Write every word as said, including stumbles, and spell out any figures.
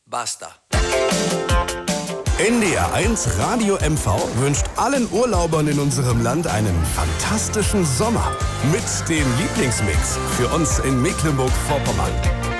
Basta. N D R eins Radio M V wünscht allen Urlaubern in unserem Land einen fantastischen Sommer mit dem Lieblingsmix für uns in Mecklenburg-Vorpommern.